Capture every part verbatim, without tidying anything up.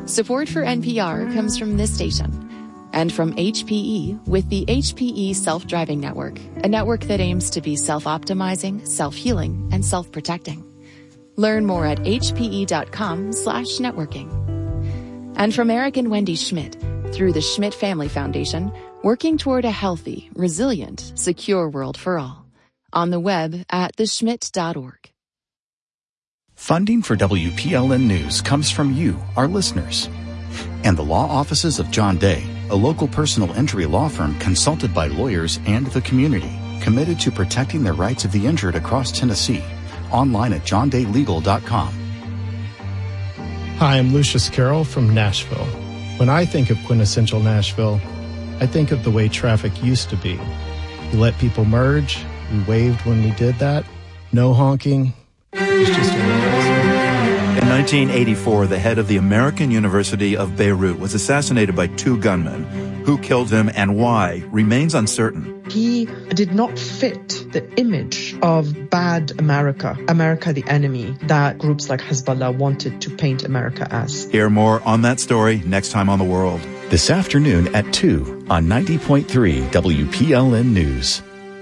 Support for N P R comes from this station and from H P E with the H P E Self-Driving Network, a network that aims to be self-optimizing, self-healing, and self-protecting. Learn more at hpe.com slash networking. And from Eric and Wendy Schmidt, through the Schmidt Family Foundation, working toward a healthy, resilient, secure world for all. On the web at the schmidt dot org. Funding for W P L N News comes from you, our listeners. And the law offices of John Day, a local personal injury law firm consulted by lawyers and the community, committed to protecting the rights of the injured across Tennessee. Online at john day legal dot com. Hi, I'm Lucius Carroll from Nashville. When I think of quintessential Nashville, I think of the way traffic used to be. We let people merge. We waved when we did that. No honking. It was just a real In nineteen eighty-four, the head of the American University of Beirut was assassinated by two gunmen. Who killed him and why remains uncertain. He did not fit the image of bad America, America the enemy, that groups like Hezbollah wanted to paint America as. Hear more on that story next time on The World. This afternoon at two on ninety point three W P L N News.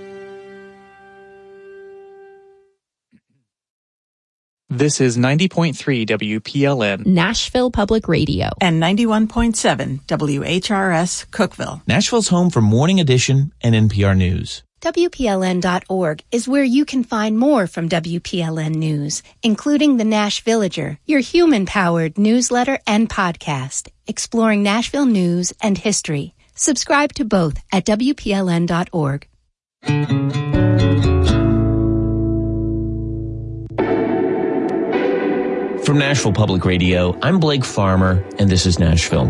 This is ninety point three W P L N, Nashville Public Radio, and ninety-one point seven W H R S, Cookeville. Nashville's home for Morning Edition and N P R News. W P L N dot org is where you can find more from W P L N News, including the Nash Villager, your human-powered newsletter and podcast, exploring Nashville news and history. Subscribe to both at W P L N dot org. From Nashville Public Radio, I'm Blake Farmer, and this is Nashville.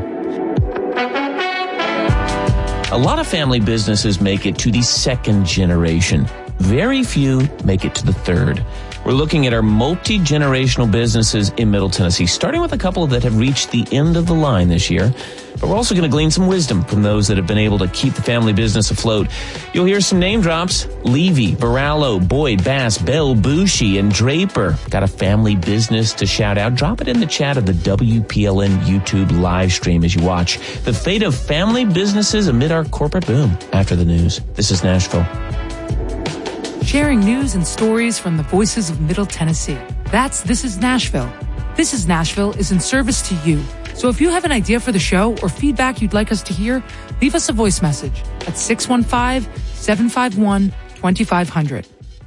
A lot of family businesses make it to the second generation. Very few make it to the third. We're looking at our multi-generational businesses in Middle Tennessee, starting with a couple that have reached the end of the line this year. But we're also going to glean some wisdom from those that have been able to keep the family business afloat. You'll hear some name drops. Levy, Barallo, Boyd, Bass, Bell, Bushi, and Draper. Got a family business to shout out? Drop it in the chat of the W P L N YouTube live stream as you watch. The fate of family businesses amid our corporate boom. After the news, this is Nashville. Sharing news and stories from the voices of Middle Tennessee. That's This is Nashville. This is Nashville is in service to you. So if you have an idea for the show or feedback you'd like us to hear, leave us a voice message at six one five, seven five one, two five zero zero.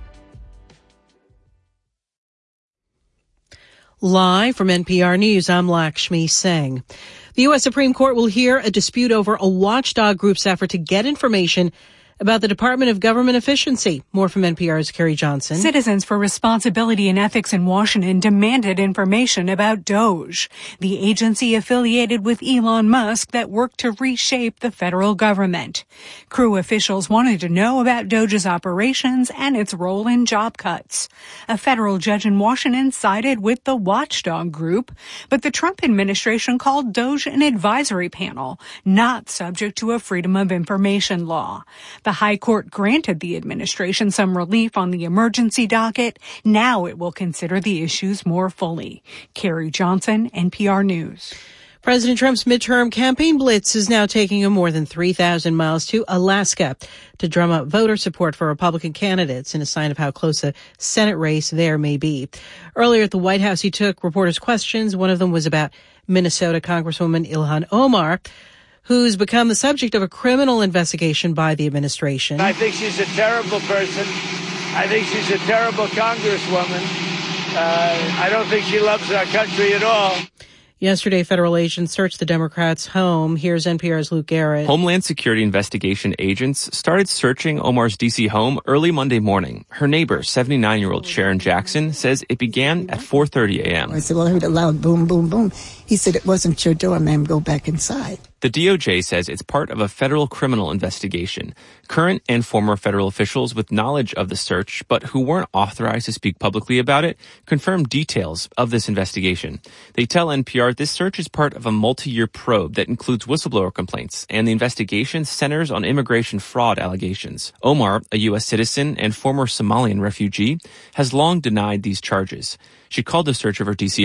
Live from N P R News, I'm Lakshmi Singh. The U S Supreme Court will hear a dispute over a watchdog group's effort to get information about the Department of Government Efficiency. More from N P R's Carrie Johnson. Citizens for Responsibility and Ethics in Washington demanded information about Doge, the agency affiliated with Elon Musk that worked to reshape the federal government. Crew officials wanted to know about Doge's operations and its role in job cuts. A federal judge in Washington sided with the watchdog group, but the Trump administration called Doge an advisory panel, not subject to a Freedom of Information law. The High Court granted the administration some relief on the emergency docket. Now it will consider the issues more fully. Carrie Johnson, N P R News. President Trump's midterm campaign blitz is now taking him more than three thousand miles to Alaska to drum up voter support for Republican candidates in a sign of how close a Senate race there may be. Earlier at the White House, he took reporters' questions. One of them was about Minnesota Congresswoman Ilhan Omar, who's become the subject of a criminal investigation by the administration. I think she's a terrible person. I think she's a terrible congresswoman. Uh, I don't think she loves our country at all. Yesterday, federal agents searched the Democrats' home. Here's N P R's Luke Garrett. Homeland Security investigation agents started searching Omar's D C home early Monday morning. Her neighbor, seventy-nine-year-old Sharon Jackson, says it began at four thirty a.m. I said, well, I heard a loud boom, boom, boom. He said, it wasn't your door, ma'am. Go back inside. The D O J says it's part of a federal criminal investigation. Current and former federal officials with knowledge of the search, but who weren't authorized to speak publicly about it, confirmed details of this investigation. They tell N P R this search is part of a multi-year probe that includes whistleblower complaints, and the investigation centers on immigration fraud allegations. Omar, a U S citizen and former Somalian refugee, has long denied these charges. She called the search of her D C